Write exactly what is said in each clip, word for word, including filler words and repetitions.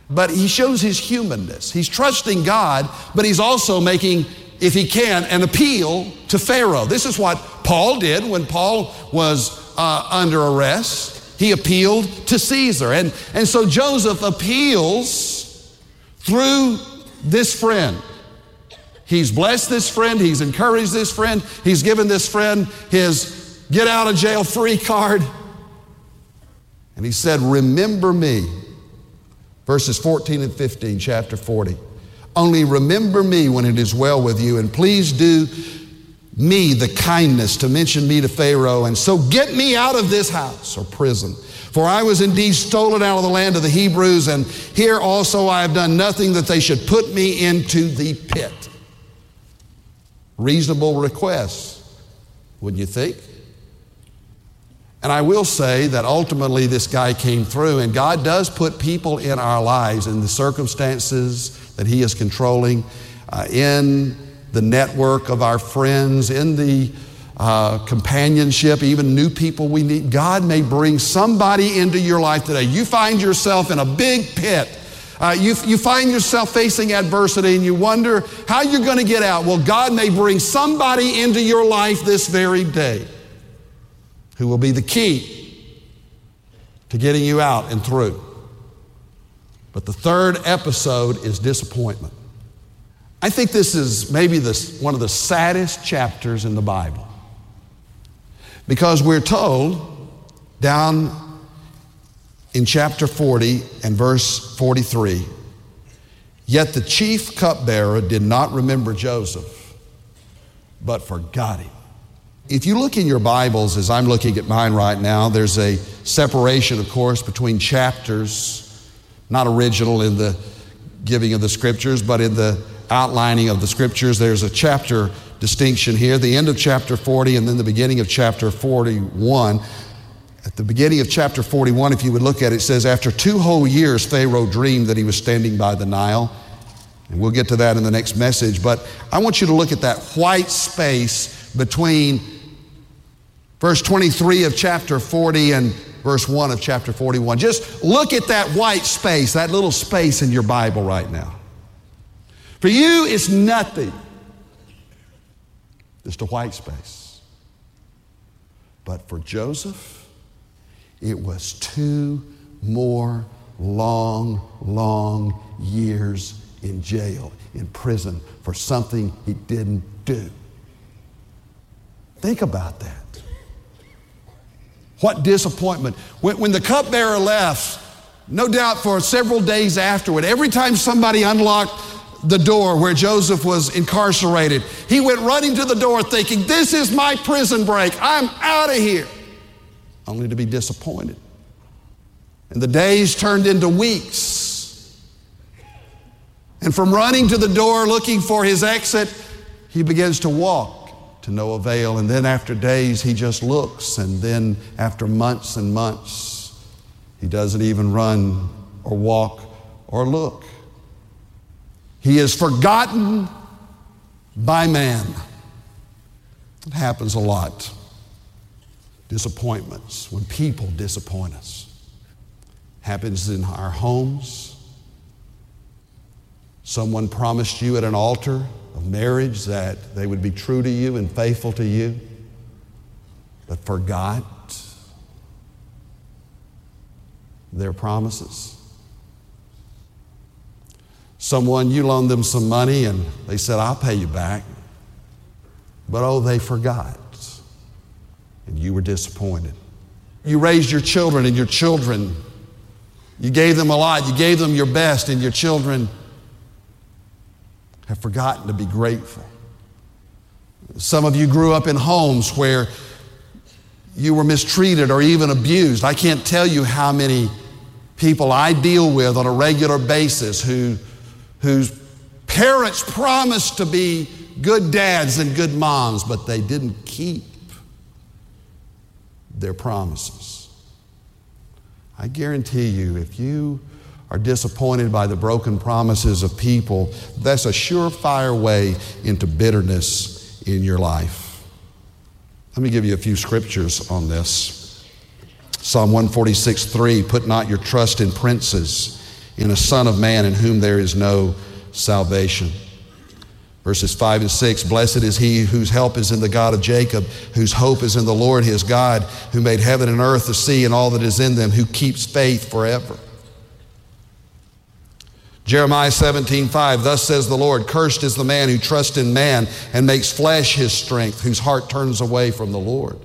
But he shows his humanness. He's trusting God, but he's also making, if he can, an appeal to Pharaoh. This is what Paul did when Paul was uh, under arrest. He appealed to Caesar. And, and so Joseph appeals through this friend. He's blessed this friend. He's encouraged this friend. He's given this friend his get out of jail free card. And he said, remember me. Verses fourteen and fifteen, chapter forty. Only remember me when it is well with you, and please do me the kindness to mention me to Pharaoh, and so get me out of this house or prison. For I was indeed stolen out of the land of the Hebrews, and here also I have done nothing that they should put me into the pit. Reasonable request, wouldn't you think? And I will say that ultimately this guy came through, and God does put people in our lives in the circumstances that he is controlling, uh, in the network of our friends, in the uh, companionship, even new people we meet. God may bring somebody into your life today. You find yourself in a big pit. Uh, you, you find yourself facing adversity and you wonder how you're going to get out. Well, God may bring somebody into your life this very day who will be the key to getting you out and through. But the third episode is disappointment. I think this is maybe the, one of the saddest chapters in the Bible, because we're told down in chapter forty and verse forty-three, yet the chief cupbearer did not remember Joseph, but forgot him. If you look in your Bibles, as I'm looking at mine right now, there's a separation, of course, between chapters, not original in the giving of the scriptures, but in the outlining of the scriptures. There's a chapter distinction here, the end of chapter forty and then the beginning of chapter forty-one. At the beginning of chapter forty-one, if you would look at it, it says, after two whole years, Pharaoh dreamed that he was standing by the Nile. And we'll get to that in the next message. But I want you to look at that white space between verse twenty-three of chapter forty and verse one of chapter forty-one. Just look at that white space, that little space in your Bible right now. For you, it's nothing. Just a white space. But for Joseph, it was two more long, long years in jail, in prison, for something he didn't do. Think about that. What disappointment. When, when the cupbearer left, no doubt for several days afterward, every time somebody unlocked the door where Joseph was incarcerated, he went running to the door thinking, this is my prison break. I'm out of here. Only to be disappointed. And the days turned into weeks. And from running to the door looking for his exit, he begins to walk to no avail. And then after days, he just looks. And then after months and months, he doesn't even run or walk or look. He is forgotten by man. It happens a lot. Disappointments, when people disappoint us. Happens in our homes. Someone promised you at an altar of marriage that they would be true to you and faithful to you, but forgot their promises. Someone, you loaned them some money and they said, I'll pay you back. But oh, they forgot. And you were disappointed. You raised your children and your children, you gave them a lot. You gave them your best, and your children have forgotten to be grateful. Some of you grew up in homes where you were mistreated or even abused. I can't tell you how many people I deal with on a regular basis who whose parents promised to be good dads and good moms, but they didn't keep their promises. I guarantee you, if you are disappointed by the broken promises of people, that's a surefire way into bitterness in your life. Let me give you a few scriptures on this. Psalm one forty-six, three, put not your trust in princes, in a son of man in whom there is no salvation. Verses five and six, blessed is he whose help is in the God of Jacob, whose hope is in the Lord his God, who made heaven and earth, the sea, and all that is in them, who keeps faith forever. Jeremiah seventeen five, thus says the Lord, cursed is the man who trusts in man and makes flesh his strength, whose heart turns away from the Lord.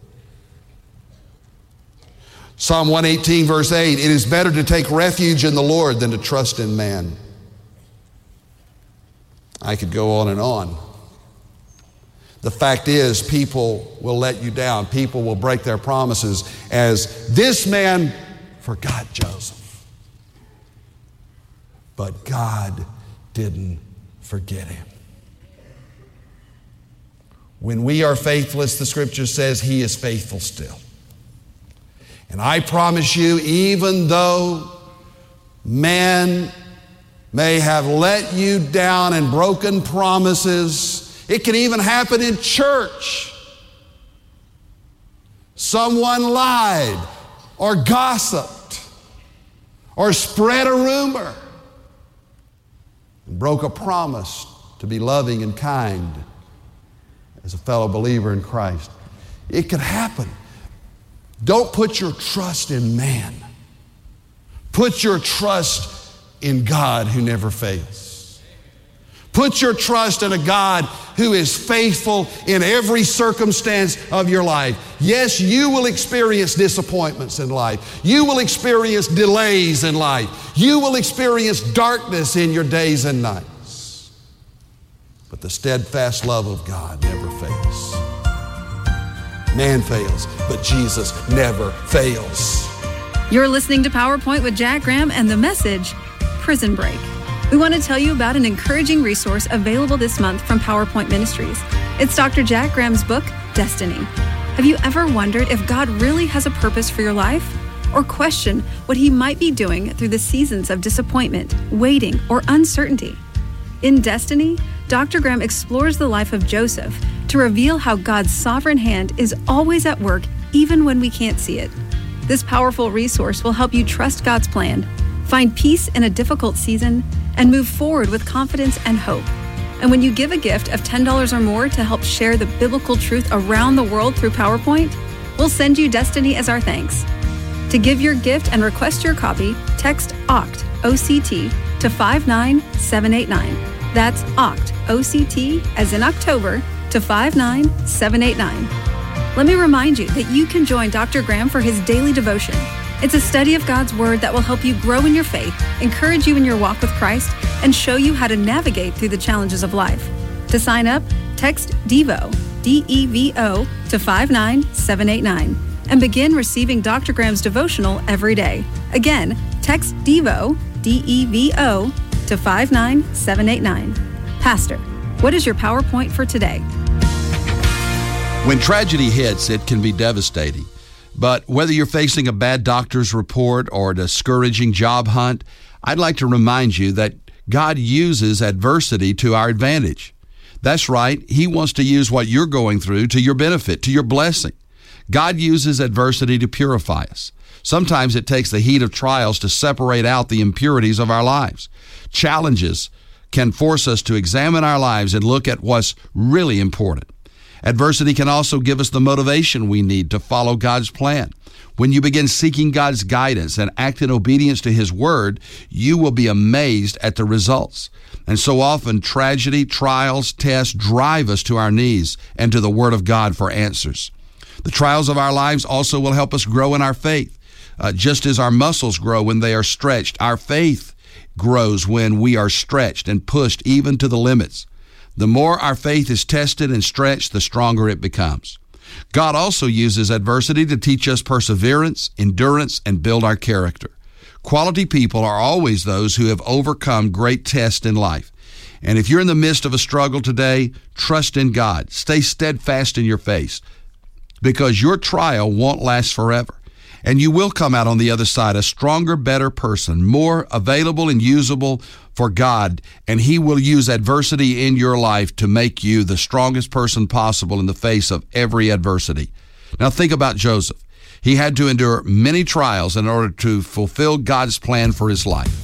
Psalm one eighteen verse eight, it is better to take refuge in the Lord than to trust in man. I could go on and on. The fact is, people will let you down. People will break their promises, as this man forgot Joseph. But God didn't forget him. When we are faithless, the scripture says he is faithful still. And I promise you, even though man may have let you down and broken promises, it can even happen in church. Someone lied or gossiped or spread a rumor and broke a promise to be loving and kind as a fellow believer in Christ. It could happen. Don't put your trust in man. Put your trust in God who never fails. Put your trust in a God who is faithful in every circumstance of your life. Yes, you will experience disappointments in life. You will experience delays in life. You will experience darkness in your days and nights. But the steadfast love of God never fails. Man fails, but Jesus never fails. You're listening to PowerPoint with Jack Graham and the message, Prison Break. We want to tell you about an encouraging resource available this month from PowerPoint Ministries. It's Doctor Jack Graham's book, Destiny. Have you ever wondered if God really has a purpose for your life? Or question what he might be doing through the seasons of disappointment, waiting, or uncertainty? In Destiny, Doctor Graham explores the life of Joseph to reveal how God's sovereign hand is always at work, even when we can't see it. This powerful resource will help you trust God's plan, find peace in a difficult season, and move forward with confidence and hope. And when you give a gift of ten dollars or more to help share the biblical truth around the world through PowerPoint, we'll send you Destiny as our thanks. To give your gift and request your copy, text O C T, O C T, to five nine seven eight nine. That's O C T, O C T, as in October, to five nine seven eight nine. Let me remind you that you can join Doctor Graham for his daily devotion. It's a study of God's Word that will help you grow in your faith, encourage you in your walk with Christ, and show you how to navigate through the challenges of life. To sign up, text DEVO, D E V O, to five nine seven eight nine, and begin receiving Doctor Graham's devotional every day. Again, text DEVO, D E V O, to five nine seven eight nine. Pastor, what is your PowerPoint for today? When tragedy hits, it can be devastating. But whether you're facing a bad doctor's report or a discouraging job hunt, I'd like to remind you that God uses adversity to our advantage. That's right. He wants to use what you're going through to your benefit, to your blessing. God uses adversity to purify us. Sometimes it takes the heat of trials to separate out the impurities of our lives. Challenges can force us to examine our lives and look at what's really important. Adversity can also give us the motivation we need to follow God's plan. When you begin seeking God's guidance and act in obedience to His Word, you will be amazed at the results. And so often, tragedy, trials, tests drive us to our knees and to the Word of God for answers. The trials of our lives also will help us grow in our faith. Uh, just as our muscles grow when they are stretched, our faith grows when we are stretched and pushed even to the limits. The more our faith is tested and stretched, the stronger it becomes. God also uses adversity to teach us perseverance, endurance, and build our character. Quality people are always those who have overcome great tests in life. And if you're in the midst of a struggle today, trust in God. Stay steadfast in your faith, because your trial won't last forever. And you will come out on the other side a stronger, better person, more available and usable for God, and He will use adversity in your life to make you the strongest person possible in the face of every adversity. Now think about Joseph. He had to endure many trials in order to fulfill God's plan for his life.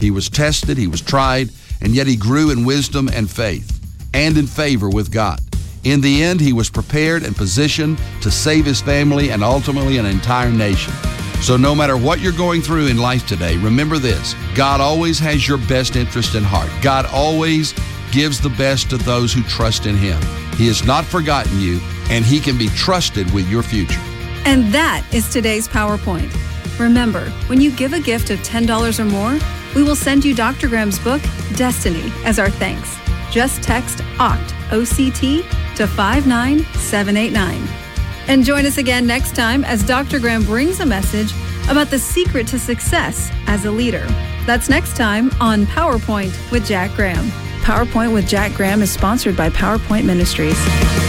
He was tested, he was tried, and yet he grew in wisdom and faith and in favor with God. In the end, he was prepared and positioned to save his family and ultimately an entire nation. So no matter what you're going through in life today, remember this: God always has your best interest in heart. God always gives the best to those who trust in Him. He has not forgotten you, and He can be trusted with your future. And that is today's PowerPoint. Remember, when you give a gift of ten dollars or more, we will send you Doctor Graham's book, Destiny, as our thanks. Just text O C T, O C T, to five nine seven eight nine. And join us again next time as Doctor Graham brings a message about the secret to success as a leader. That's next time on PowerPoint with Jack Graham. PowerPoint with Jack Graham is sponsored by PowerPoint Ministries.